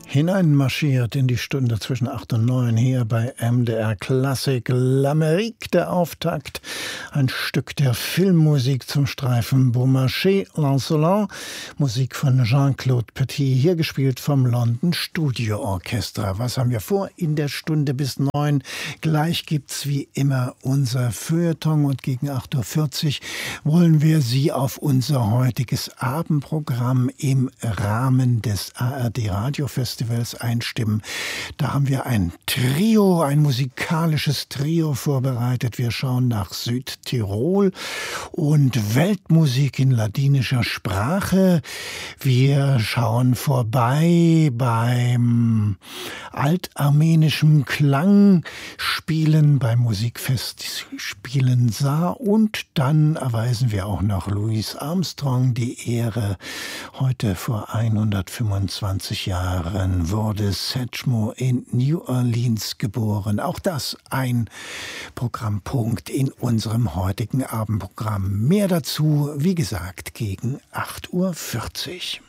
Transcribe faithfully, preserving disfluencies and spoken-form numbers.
Hineinmarschiert in die Stunde zwischen acht und neun hier bei M D R Klassik. L'Amérique, der Auftakt. Ein Stück der Filmmusik zum Streifen Beaumarchais, Lancelot. Musik von Jean-Claude Petit, hier gespielt vom London Studio Orchestra. Was haben wir vor in der Stunde bis neun? Gleich gibt's wie immer unser Feuilleton und gegen acht Uhr vierzig wollen wir Sie auf unser heutiges Abendprogramm im Rahmen des A R D Radiofestivals einstimmen. Da haben wir ein Trio, ein musikalisches Trio vorbereitet. Wir schauen nach Südtirol und Weltmusik in ladinischer Sprache. Wir schauen vorbei beim altarmenischen Klangspielen, beim Musikfestspielen Saar, und dann erweisen wir auch noch Louis Armstrong die Ehre. Heute vor hundertfünfundzwanzig Jahren wurde Satchmo in New Orleans geboren. Auch das ein Programmpunkt in unserem heutigen Abendprogramm. Mehr dazu, wie gesagt, gegen acht Uhr vierzig.